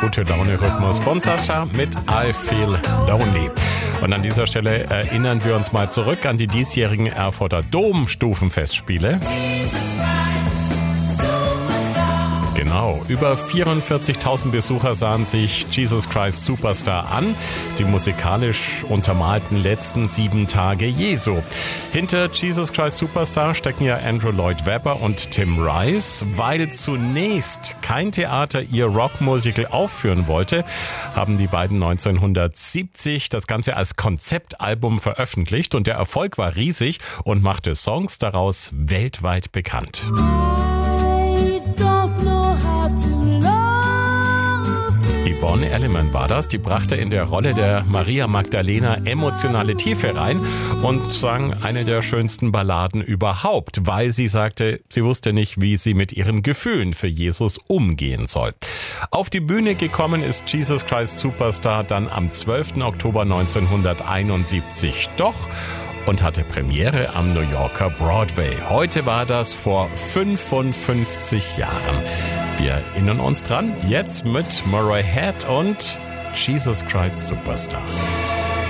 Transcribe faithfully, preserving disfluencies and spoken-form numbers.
gute Laune-Rhythmus von Sascha mit I Feel Lonely. Und an dieser Stelle erinnern wir uns mal zurück an die diesjährigen Erfurter Dom-Stufenfestspiele. Genau, über vierundvierzigtausend Besucher sahen sich Jesus Christ Superstar an, die musikalisch untermalten letzten sieben Tage Jesu. Hinter Jesus Christ Superstar stecken ja Andrew Lloyd Webber und Tim Rice. Weil zunächst kein Theater ihr Rockmusical aufführen wollte, haben die beiden neunzehnhundertsiebzig das Ganze als Konzeptalbum veröffentlicht und der Erfolg war riesig und machte Songs daraus weltweit bekannt. Yvonne Elliman war das, die brachte in der Rolle der Maria Magdalena emotionale Tiefe rein und sang eine der schönsten Balladen überhaupt, weil sie sagte, sie wusste nicht, wie sie mit ihren Gefühlen für Jesus umgehen soll. Auf die Bühne gekommen ist Jesus Christ Superstar dann am zwölften Oktober neunzehnhunderteinundsiebzig doch und hatte Premiere am New Yorker Broadway. Heute war das vor fünfundfünfzig Jahren. Wir erinnern uns dran, jetzt mit Murray Head und Jesus Christ Superstar.